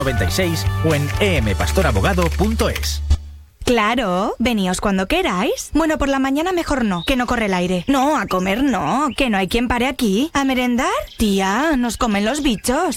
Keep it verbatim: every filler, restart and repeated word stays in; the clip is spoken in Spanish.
noventa y seis o en e m pastor abogado punto es. Claro, veníos cuando queráis. Bueno, por la mañana mejor no, que no corre el aire. No, a comer no, que no hay quien pare aquí. ¿A merendar? Tía, nos comen los bichos.